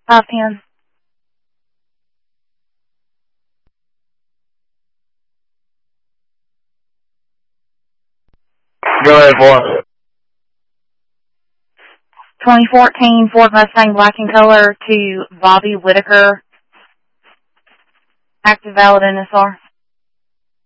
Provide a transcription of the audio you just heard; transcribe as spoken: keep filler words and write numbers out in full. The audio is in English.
five ten. Go ahead, boy. twenty fourteen Ford Mustang black in color to Bobby Whitaker. Active valid N S R.